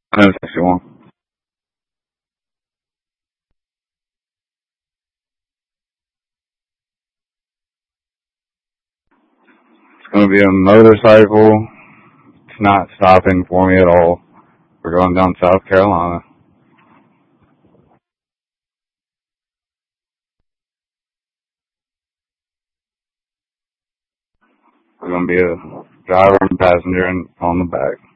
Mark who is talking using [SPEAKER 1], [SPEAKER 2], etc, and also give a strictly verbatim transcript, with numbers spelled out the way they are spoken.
[SPEAKER 1] I know sixty-one. It's going to be a motorcycle. It's not stopping for me at all. We're going down South Carolina. We're going to be a driver and passenger and on the back.